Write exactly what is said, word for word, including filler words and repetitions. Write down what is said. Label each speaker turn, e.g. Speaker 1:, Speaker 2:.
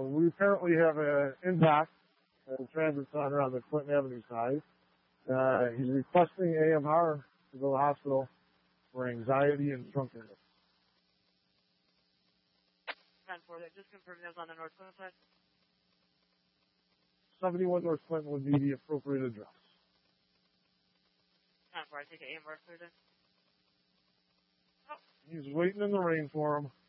Speaker 1: we currently have an impact at the transit center on the Clinton Avenue side. Uh, he's requesting A M R to go to the hospital for anxiety and drunkenness.
Speaker 2: ten four, just confirming that was on the North Clinton side.
Speaker 1: seventy-one North Clinton would be the appropriate address.
Speaker 2: ten four, I take it A M R cleared in.
Speaker 1: He's waiting in the rain for him.